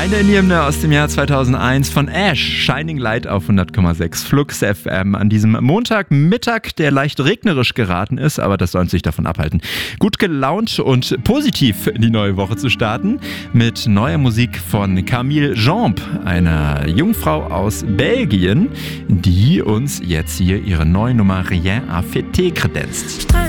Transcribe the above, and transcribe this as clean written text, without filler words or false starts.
Eine Hymne aus dem Jahr 2001 von Ash, Shining Light auf 100,6 Flux FM an diesem Montagmittag, der leicht regnerisch geraten ist, aber das soll uns nicht davon abhalten, gut gelaunt und positiv in die neue Woche zu starten mit neuer Musik von Camille Jambe, einer Jungfrau aus Belgien, die uns jetzt hier ihre neue Nummer Rien à fêter kredenzt.